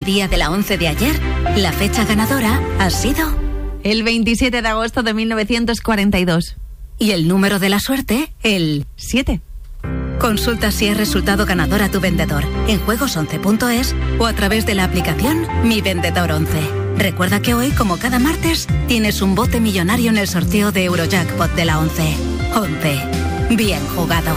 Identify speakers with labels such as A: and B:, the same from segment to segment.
A: día de la 11 de ayer, la fecha ganadora ha sido...
B: el 27 de agosto de 1942.
A: Y el número de la suerte, el
B: 7.
A: Consulta si es resultado ganador a tu vendedor en juegos11.es o a través de la aplicación Mi Vendedor 11. Recuerda que hoy, como cada martes, tienes un bote millonario en el sorteo de Eurojackpot de la 11. 11. Bien jugado.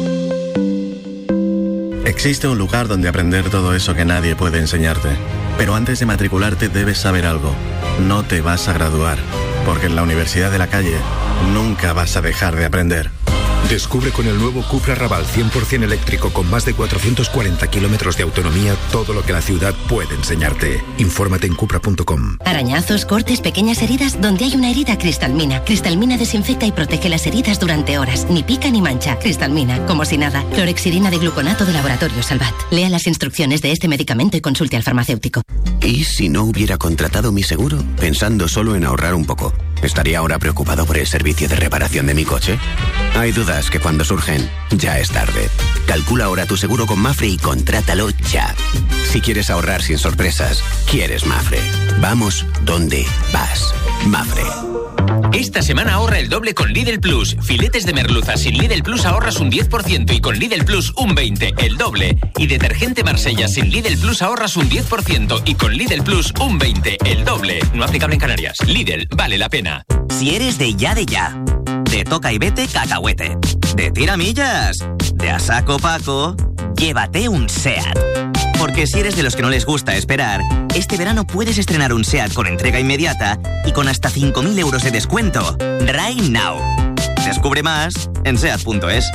C: Existe un lugar donde aprender todo eso que nadie puede enseñarte. Pero antes de matricularte debes saber algo. No te vas a graduar, porque en la Universidad de la Calle nunca vas a dejar de aprender.
D: Descubre con el nuevo Cupra Raval 100% eléctrico con más de 440 kilómetros de autonomía todo lo que la ciudad puede enseñarte. Infórmate en cupra.com.
E: Arañazos, cortes, pequeñas heridas. Donde hay una herida, Cristalmina. Cristalmina desinfecta y protege las heridas durante horas. Ni pica ni mancha. Cristalmina, como si nada. Clorexidina de gluconato de Laboratorio Salvat. Lea las instrucciones de este medicamento y consulte al farmacéutico.
F: ¿Y si no hubiera contratado mi seguro? Pensando solo en ahorrar un poco. ¿Estaría ahora preocupado por el servicio de reparación de mi coche? Hay dudas que cuando surgen, ya es tarde. Calcula ahora tu seguro con Mafre y contrátalo ya. Si quieres ahorrar sin sorpresas, quieres Mafre. Vamos donde vas. Mafre.
G: Esta semana ahorra el doble con Lidl Plus. Filetes de merluza sin Lidl Plus ahorras un 10% y con Lidl Plus un 20%, el doble. Y detergente Marsella sin Lidl Plus ahorras un 10% y con Lidl Plus un 20%, el doble. No aplicable en Canarias. Lidl, vale la pena.
H: Si eres de ya, de toca y vete cacahuete, de tiramillas, de a saco Paco, llévate un SEAT. Porque si eres de los que no les gusta esperar, este verano puedes estrenar un SEAT con entrega inmediata y con hasta 5.000 euros de descuento. Right now. Descubre más en SEAT.es.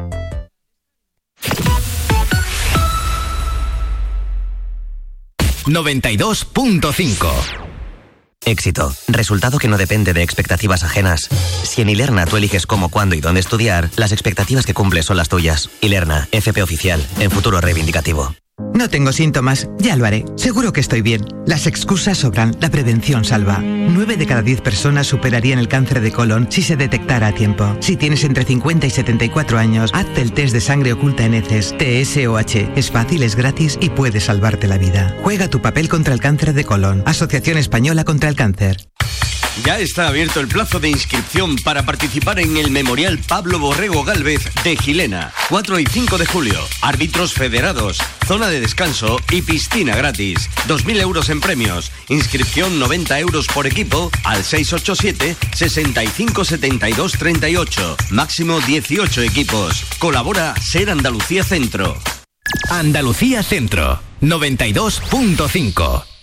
I: ...92.5.
H: Éxito. Resultado que no depende de expectativas ajenas. Si en Ilerna tú eliges cómo, cuándo y dónde estudiar, las expectativas que cumples son las tuyas. Ilerna, FP Oficial, en futuro reivindicativo.
J: No tengo síntomas, ya lo haré. Seguro que estoy bien. Las excusas sobran, la prevención salva. 9 de cada 10 personas superarían el cáncer de colon si se detectara a tiempo. Si tienes entre 50 y 74 años, hazte el test de sangre oculta en heces, TSOH. Es fácil, es gratis y puede salvarte la vida. Juega tu papel contra el cáncer de colon. Asociación Española contra el Cáncer.
K: Ya está abierto el plazo de inscripción para participar en el Memorial Pablo Borrego Gálvez de Gilena. 4 y 5 de julio. Árbitros federados, zona de descanso y piscina gratis. 2.000 euros en premios. Inscripción 90 euros por equipo al 687 65 72 38. Máximo 18 equipos. Colabora Ser Andalucía Centro.
I: Andalucía Centro, 92.5.